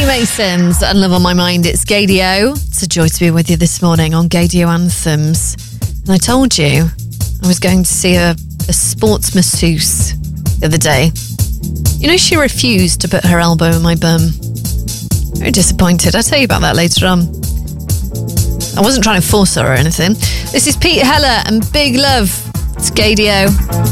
Freemasons and Love on My Mind. It's Gaydio. It's a joy to be with you this morning on Gaydio Anthems. And I told you I was going to see a sports masseuse the other day. You know, she refused to put her elbow in my bum. Very disappointed. I'll tell you about that later on. I wasn't trying to force her or anything. This is Pete Heller and Big Love. It's Gaydio.